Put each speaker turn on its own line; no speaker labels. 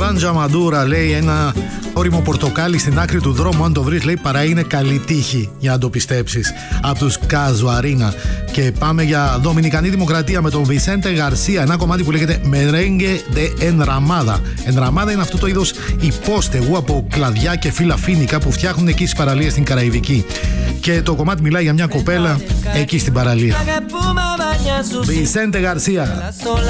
Οράντζα Μαντούρα, λέει, ένα όριμο πορτοκάλι στην άκρη του δρόμου. Αν το βρεις, λέει, παρά είναι καλή τύχη, για να το πιστέψεις. Από τους Καζουαρίνα. Και πάμε για Δομινικανή Δημοκρατία με τον Βισέντε Γαρσία. Ένα κομμάτι που λέγεται Merengue de Enramada. Enramada είναι αυτό το είδος υπόστεγου από κλαδιά και φύλλα φοίνικα που φτιάχνουν εκεί στις παραλίες στην Καραϊβική. Και το κομμάτι μιλάει για μια κοπέλα εκεί στην παραλία. Βισέντε Γαρσία.